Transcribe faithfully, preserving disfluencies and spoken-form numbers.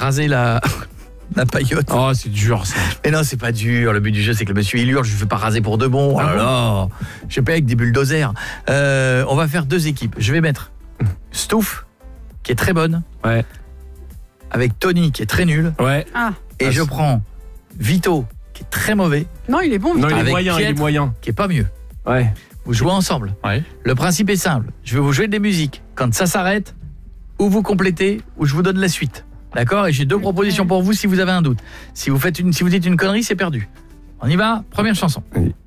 raser la... la paillote. Oh, c'est dur ça. Mais non, c'est pas dur. Le but du jeu, c'est que le monsieur il hurle, je ne fais pas raser pour de bon. Oh là là. Je sais pas, avec des bulldozers. Euh, on va faire deux équipes. Je vais mettre Stouff, qui est très bonne. Ouais. Avec Tony, qui est très nul. Ouais. Ah. Et ah, je prends Vito, qui est très mauvais. Non, il est bon, Vito. Non, il est avec moyen, Pietre, il est moyen. Qui est pas mieux. Ouais. Vous jouez ensemble. Ouais. Le principe est simple. Je vais vous jouer des musiques. Quand ça s'arrête, ou vous complétez, ou je vous donne la suite. D'accord ? Et j'ai deux propositions pour vous si vous avez un doute. Si vous faites une, si vous dites une connerie, c'est perdu. On y va ? Première chanson. Oui.